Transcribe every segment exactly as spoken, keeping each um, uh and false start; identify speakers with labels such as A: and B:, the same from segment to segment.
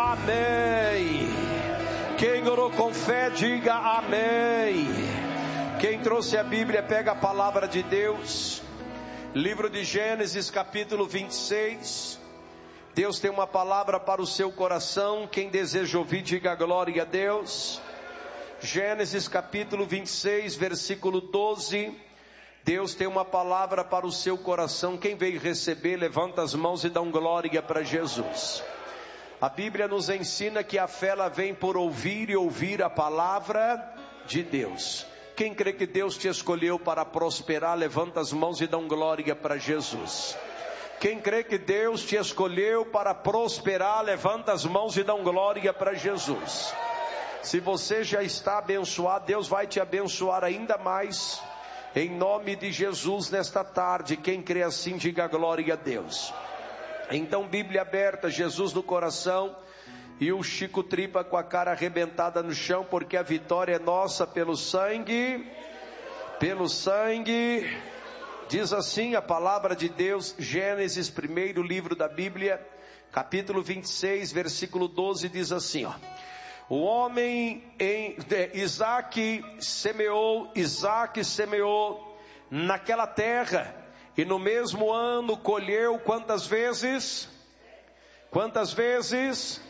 A: amém. Quem orou com fé, diga amém. Quem trouxe a Bíblia, pega a palavra de Deus. Livro de Gênesis, capítulo vinte e seis. Deus tem uma palavra para o seu coração. Quem deseja ouvir, diga glória a Deus. Gênesis capítulo vinte e seis, versículo doze. Deus tem uma palavra para o seu coração. Quem veio receber, levanta as mãos e dá um glória para Jesus. A Bíblia nos ensina que a fé ela vem por ouvir e ouvir a palavra de Deus. Quem crê que Deus te escolheu para prosperar, levanta as mãos e dá um glória para Jesus. Quem crê que Deus te escolheu para prosperar, levanta as mãos e dá um glória para Jesus. Se você já está abençoado, Deus vai te abençoar ainda mais, em nome de Jesus, nesta tarde. Quem crê assim, diga glória a Deus. Então, Bíblia aberta, Jesus no coração, e o Chico Tripa com a cara arrebentada no chão, porque a vitória é nossa pelo sangue, pelo sangue, diz assim a palavra de Deus, Gênesis, primeiro livro da Bíblia, capítulo vinte e seis, versículo doze, diz assim, ó. O homem em Isaac semeou, Isaac semeou naquela terra, e no mesmo ano colheu quantas vezes? Quantas vezes?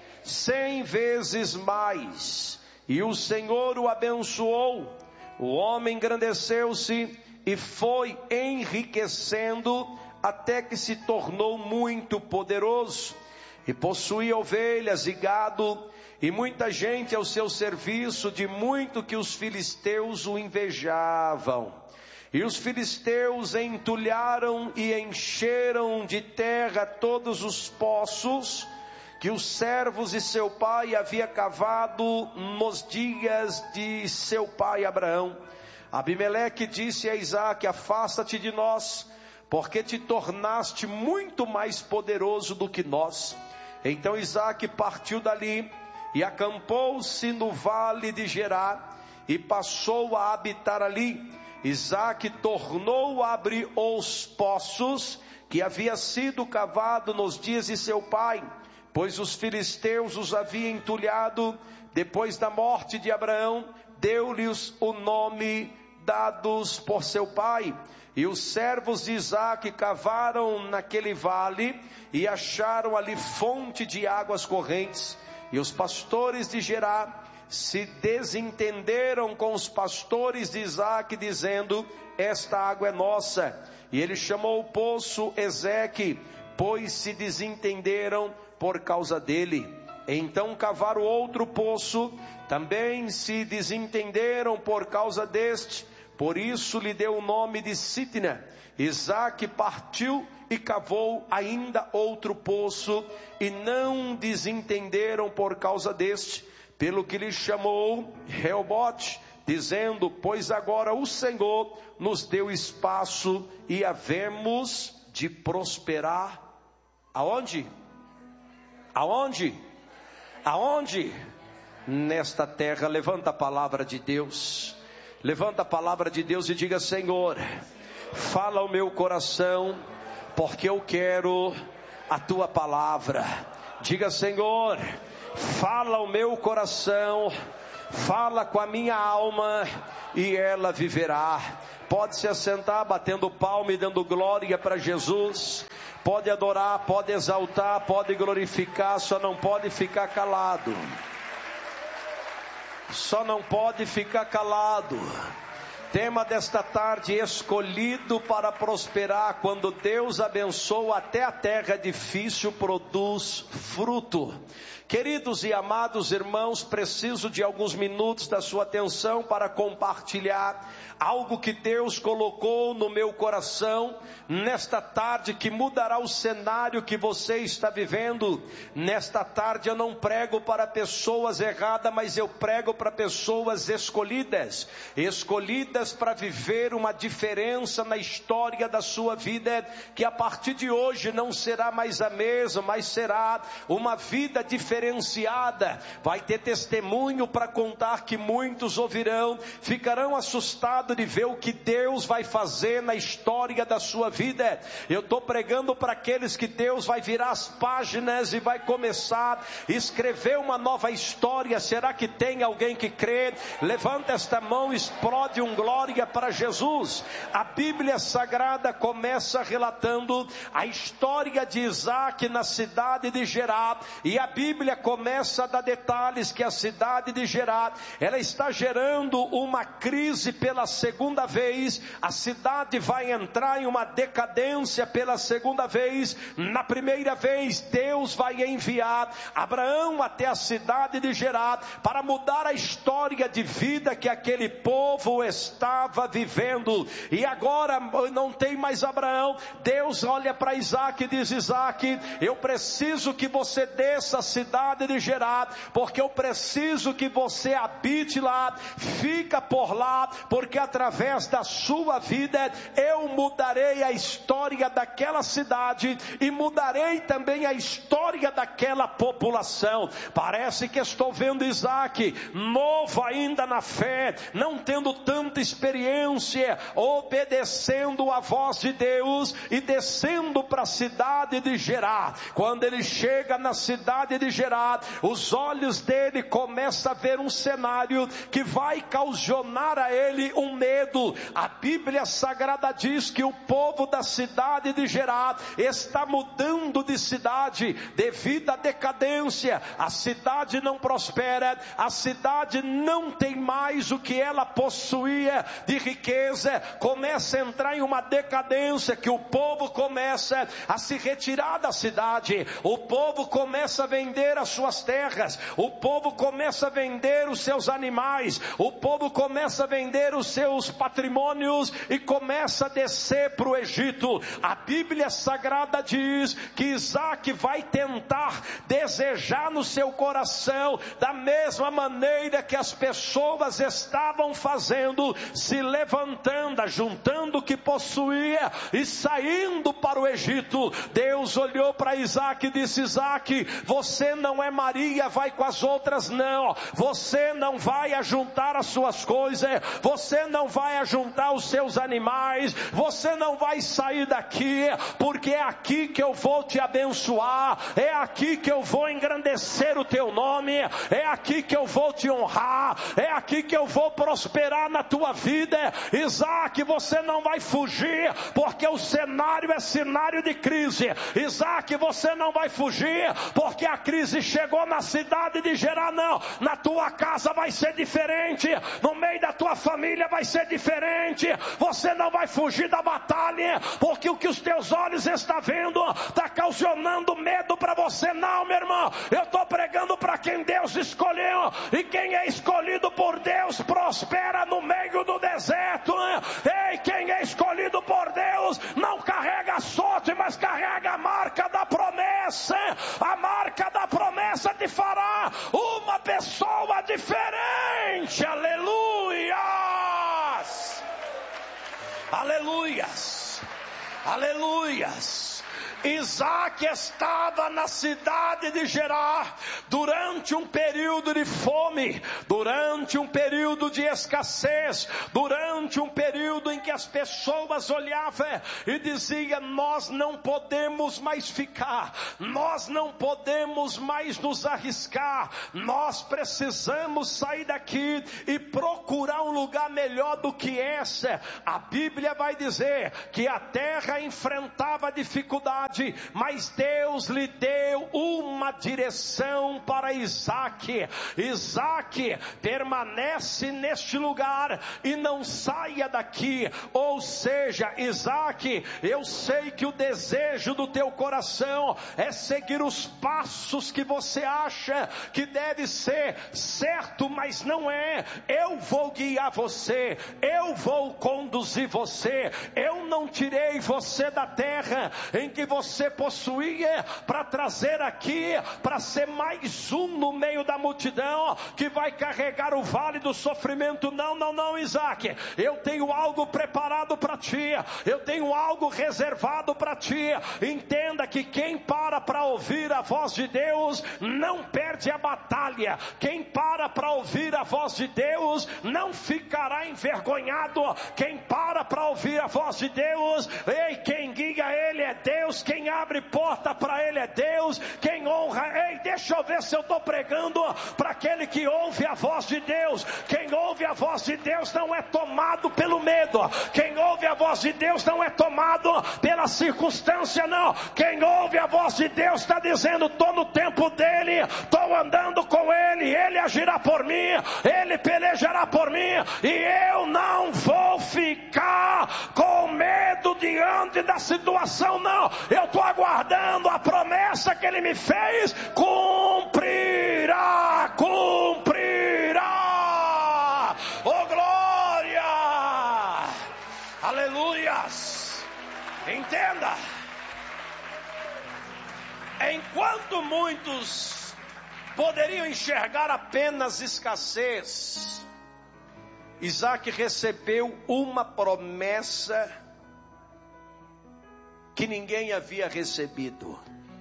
A: Cem vezes mais. E o Senhor o abençoou. O homem engrandeceu-se e foi enriquecendo até que se tornou muito poderoso. E possuía ovelhas e gado, e muita gente ao seu serviço, de muito que os filisteus o invejavam. E os filisteus entulharam e encheram de terra todos os poços que os servos de seu pai havia cavado nos dias de seu pai Abraão. Abimeleque disse a Isaque: afasta-te de nós, porque te tornaste muito mais poderoso do que nós. Então Isaque partiu dali e acampou-se no vale de Gerar e passou a habitar ali. Isaque tornou a abrir os poços que havia sido cavado nos dias de seu pai, pois os filisteus os haviam entulhado. Depois da morte de Abraão, deu-lhes o nome dados por seu pai. E os servos de Isaque cavaram naquele vale e acharam ali fonte de águas correntes. E os pastores de Gerar se desentenderam com os pastores de Isaque, dizendo: esta água é nossa. E ele chamou o poço Ezeque, pois se desentenderam por causa dele. Então cavaram outro poço, também se desentenderam por causa deste, por isso lhe deu o nome de Sitna. Isaque partiu e cavou ainda outro poço, e não desentenderam por causa deste, pelo que lhe chamou Reobote, dizendo: pois agora o Senhor nos deu espaço e havemos de prosperar. Aonde? Aonde? Aonde? Nesta terra. Levanta a palavra de Deus, levanta a palavra de Deus e diga: Senhor, fala ao meu coração, porque eu quero a tua palavra. Diga: Senhor, fala ao meu coração, fala com a minha alma e ela viverá. Pode se assentar, batendo palma e dando glória para Jesus. Pode adorar, pode exaltar, pode glorificar, só não pode ficar calado. Só não pode ficar calado. Tema desta tarde: escolhido para prosperar. Quando Deus abençoa, até a terra difícil produz fruto. Queridos e amados irmãos, preciso de alguns minutos da sua atenção para compartilhar algo que Deus colocou no meu coração nesta tarde, que mudará o cenário que você está vivendo. Nesta tarde eu não prego para pessoas erradas, mas eu prego para pessoas escolhidas, escolhidas para viver uma diferença na história da sua vida, que a partir de hoje não será mais a mesma, mas será uma vida diferente diferenciada, vai ter testemunho para contar que muitos ouvirão, ficarão assustados de ver o que Deus vai fazer na história da sua vida. Eu estou pregando para aqueles que Deus vai virar as páginas e vai começar a escrever uma nova história. Será que tem alguém que crê? Levanta esta mão, explode um glória para Jesus. A Bíblia Sagrada começa relatando a história de Isaac na cidade de Gerar, e a Bíblia começa a dar detalhes que a cidade de Gerar, ela está gerando uma crise pela segunda vez. A cidade vai entrar em uma decadência pela segunda vez. Na primeira vez, Deus vai enviar Abraão até a cidade de Gerar para mudar a história de vida que aquele povo estava vivendo. E agora não tem mais Abraão. Deus olha para Isaac e diz: Isaac, eu preciso que você desça a cidade de Gerar, porque eu preciso que você habite lá, fica por lá, porque através da sua vida eu mudarei a história daquela cidade e mudarei também a história daquela população. Parece que estou vendo Isaac novo ainda na fé, não tendo tanta experiência, obedecendo a voz de Deus e descendo para a cidade de Gerar. Quando ele chega na cidade de Gerar, os olhos dele começam a ver um cenário que vai causar a ele um medo. A Bíblia Sagrada diz que o povo da cidade de Gerar está mudando de cidade devido à decadência. A cidade não prospera, a cidade não tem mais o que ela possuía de riqueza, começa a entrar em uma decadência, que o povo começa a se retirar da cidade, o povo começa a vender as suas terras, o povo começa a vender os seus animais, o povo começa a vender os seus patrimônios e começa a descer para o Egito. A Bíblia Sagrada diz que Isaac vai tentar desejar no seu coração da mesma maneira que as pessoas estavam fazendo, se levantando, juntando o que possuía e saindo para o Egito. Deus olhou para Isaac e disse: Isaac, você não é Maria, vai com as outras não, você não vai ajuntar as suas coisas, você não vai ajuntar os seus animais, você não vai sair daqui, porque é aqui que eu vou te abençoar, é aqui que eu vou engrandecer o teu nome, é aqui que eu vou te honrar, é aqui que eu vou prosperar na tua vida. Isaac, você não vai fugir, porque o cenário é cenário de crise. Isaac, você não vai fugir, porque a crise chegou na cidade de Gerar, não. Na tua casa vai ser diferente, no meio da tua família vai ser diferente. Você não vai fugir da batalha, porque o que os teus olhos estão vendo está causando medo para você. Não, meu irmão, eu estou pregando para quem Deus escolheu, e quem é escolhido por Deus prospera no meio do deserto. Ei, quem é escolhido por Deus não carrega a sorte, mas carrega a marca da promessa. A marca da promessa te fará uma pessoa diferente. Aleluias, aleluias, aleluias. Isaac estava na cidade de Gerar durante um período de fome, durante um período de escassez, durante um período em que as pessoas olhavam e diziam: nós não podemos mais ficar, nós não podemos mais nos arriscar, nós precisamos sair daqui e procurar um lugar melhor do que esse. A Bíblia vai dizer que a terra enfrentava dificuldade, mas Deus lhe deu uma direção para Isaac. Isaac, permanece neste lugar e não saia daqui. Ou seja, Isaac, eu sei que o desejo do teu coração é seguir os passos que você acha que deve ser certo, mas não é. Eu vou guiar você, eu vou conduzir você. Eu não tirei você da terra em que você você possuía, para trazer aqui, para ser mais um no meio da multidão, que vai carregar o vale do sofrimento. Não, não, não, Isaac, eu tenho algo preparado para ti, eu tenho algo reservado para ti. Entenda que quem para para ouvir a voz de Deus, não perde a batalha. Quem para para ouvir a voz de Deus, não ficará envergonhado. Quem para para ouvir a voz de Deus, ei, quem guia ele é Deus, quem abre porta para ele é Deus, quem honra, ei, deixa eu ver se eu estou pregando para aquele que ouve a voz de Deus. Quem ouve a voz de Deus não é tomado pelo medo, quem ouve a voz de Deus não é tomado pela circunstância, não. Quem ouve a voz de Deus está dizendo: estou no tempo dele, estou andando com ele, ele agirá por mim, ele pelejará por mim, e eu não vou ficar com medo diante da situação, não. Eu estou aguardando a promessa que ele me fez, cumprirá, cumprirá. Oh glória, aleluias. Entenda, enquanto muitos poderiam enxergar apenas escassez, Isaac recebeu uma promessa que ninguém havia recebido.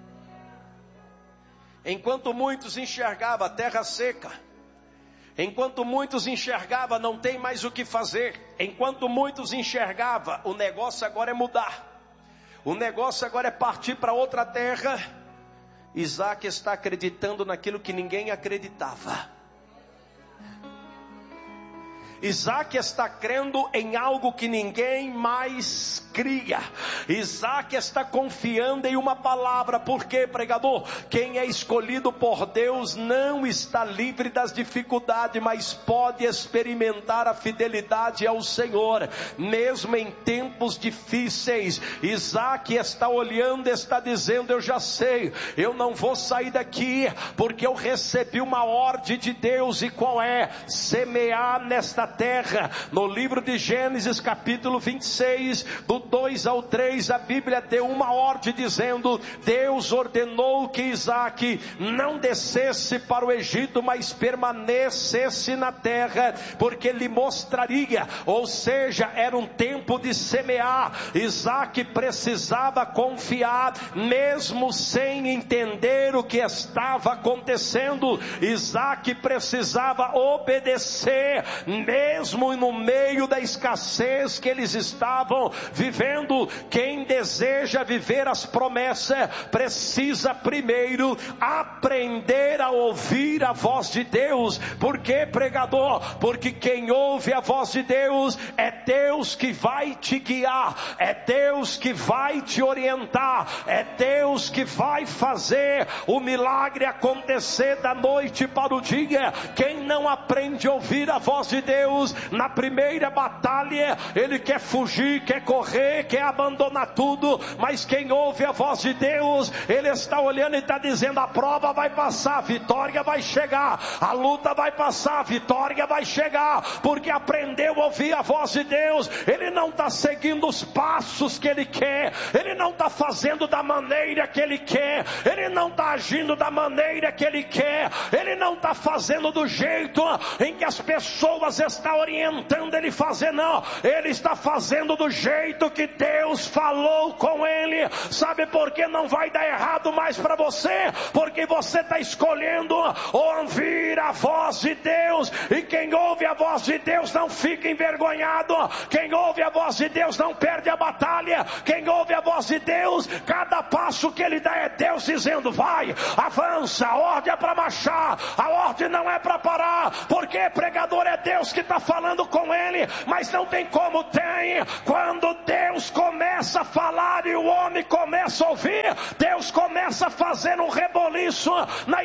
A: Enquanto muitos enxergavam a terra seca, enquanto muitos enxergavam não tem mais o que fazer, enquanto muitos enxergavam o negócio agora é mudar, o negócio agora é partir para outra terra, Isaac está acreditando naquilo que ninguém acreditava. Isaac está crendo em algo que ninguém mais cria. Isaac está confiando em uma palavra. Por quê, pregador? Quem é escolhido por Deus não está livre das dificuldades, mas pode experimentar a fidelidade ao Senhor, mesmo em tempos difíceis. Isaac está olhando, está dizendo: eu já sei, eu não vou sair daqui, porque eu recebi uma ordem de Deus. E qual é? Semear nesta terra. No livro de Gênesis capítulo vinte e seis, do dois ao três, a Bíblia deu uma ordem dizendo: Deus ordenou que Isaac não descesse para o Egito, mas permanecesse na terra, porque lhe mostraria, ou seja, era um tempo de semear. Isaac precisava confiar, mesmo sem entender o que estava acontecendo. Isaac precisava obedecer, mesmo no meio da escassez que eles estavam vivendo. Quem deseja viver as promessas precisa primeiro aprender a ouvir a voz de Deus. Por quê, pregador? Porque quem ouve a voz de Deus, é Deus que vai te guiar, é Deus que vai te orientar, é Deus que vai fazer o milagre acontecer da noite para o dia. Quem não aprende a ouvir a voz de Deus, na primeira batalha ele quer fugir, quer correr, quer abandonar tudo. Mas quem ouve a voz de Deus, ele está olhando e está dizendo: a prova vai passar, a vitória vai chegar, a luta vai passar, a vitória vai chegar, porque aprendeu a ouvir a voz de Deus. Ele não está seguindo os passos que ele quer, ele não está fazendo da maneira que ele quer, ele não está agindo da maneira que ele quer, ele não está fazendo do jeito em que as pessoas estão orientando ele fazer, não. Ele está fazendo do jeito que Deus falou com ele. Sabe por que não vai dar errado mais para você? Porque você está escolhendo ouvir a voz de Deus. E quem ouve a voz de Deus não fica envergonhado. Quem ouve a voz de Deus não perde a batalha. Quem ouve a voz de Deus, cada passo que ele dá é Deus dizendo: vai, avança, a ordem é para marchar, a ordem não é para parar. Porque, pregador, é Deus que está falando com ele. Mas não tem como tem. Quando Deus começa a falar e o homem começa a ouvir, Deus começa a fazer um reboliço na